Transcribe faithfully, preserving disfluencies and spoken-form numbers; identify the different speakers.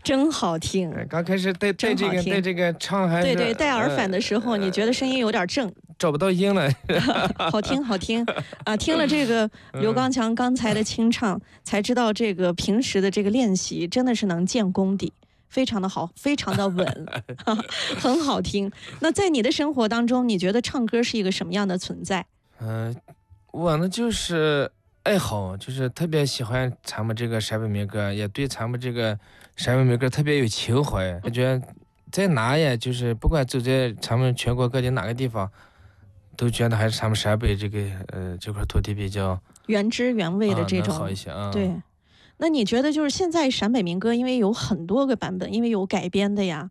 Speaker 1: 真好听。
Speaker 2: 刚开始带带这个带这个唱还是
Speaker 1: 对对带耳返的时候，呃、你觉得声音有点正，
Speaker 2: 找不到音了。
Speaker 1: 好听好听啊！听了这个刘刚强刚才的清唱，才知道这个平时的这个练习真的是能见功底。非常的好，非常的稳，很好听。那在你的生活当中，你觉得唱歌是一个什么样的存在？
Speaker 2: 嗯、呃，我呢就是爱好，就是特别喜欢咱们这个陕北民歌，也对咱们这个陕北民歌特别有情怀。我觉得在哪呀，就是不管走在咱们全国各地哪个地方，都觉得还是咱们陕北这个呃这块土地比较
Speaker 1: 原汁原味的这种、
Speaker 2: 啊、好一些啊。
Speaker 1: 对。那你觉得就是现在陕北民歌，因为有很多个版本，因为有改编的呀，